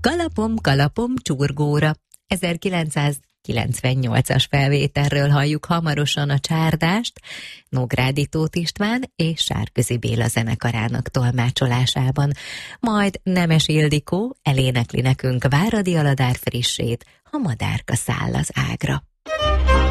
Kalapom, kalapom csurgóra. 1998-as felvételről halljuk hamarosan a csárdást, Nógrádi Tóth István és Sárközi Béla zenekarának tolmácsolásában. Majd Nemes Ildikó elénekli nekünk Váradi Aladár frissét, Ha madárka száll az ágra.